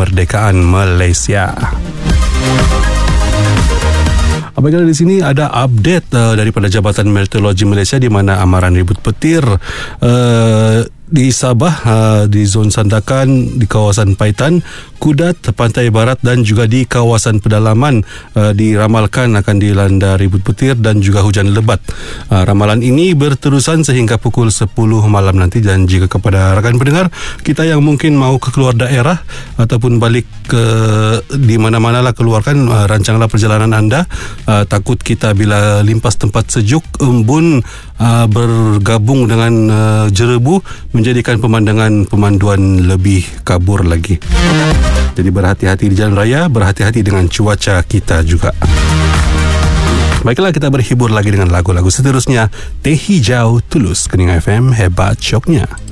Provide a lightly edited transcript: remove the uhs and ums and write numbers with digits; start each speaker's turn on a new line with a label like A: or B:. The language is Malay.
A: kemerdekaan Malaysia. Apabila di sini ada update daripada Jabatan Meteorologi Malaysia di mana amaran ribut petir di Sabah, di Zon Sandakan, di kawasan Paitan, Kudat, Pantai Barat dan juga di kawasan pedalaman diramalkan akan dilanda ribut petir dan juga hujan lebat. Ramalan ini berterusan sehingga pukul 10 malam nanti, dan jika kepada rakan pendengar kita yang mungkin mau ke keluar daerah ataupun balik ke di mana-manalah keluarkan, rancanglah perjalanan anda. Takut kita bila limpas tempat sejuk, embun bergabung dengan jerebu menjadikan pemandangan lebih kabur lagi. Jadi berhati-hati di jalan raya, berhati-hati dengan cuaca kita juga. Baiklah, kita berhibur lagi dengan lagu-lagu seterusnya. Teh Hijau Tulus, Kening FM, hebat syoknya.